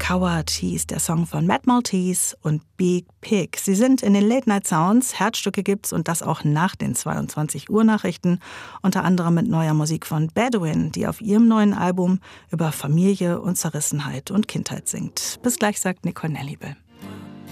Coward hieß der Song von Mad Maltese und Big Pig. Sie sind in den Late Night Sounds. Herzstücke gibt's und das auch nach den 22 Uhr Nachrichten. Unter anderem mit neuer Musik von Bedouin, die auf ihrem neuen Album über Familie und Zerrissenheit und Kindheit singt. Bis gleich, sagt Nicole Nelliebel.